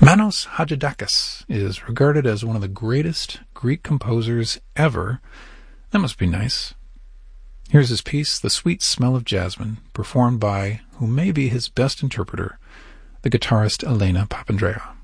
Manos Hadjidakis is regarded as one of the greatest Greek composers ever. That must be nice. Here's his piece, The Sweet Smell of Jasmine, performed by who may be his best interpreter, the guitarist Elena Papandreou.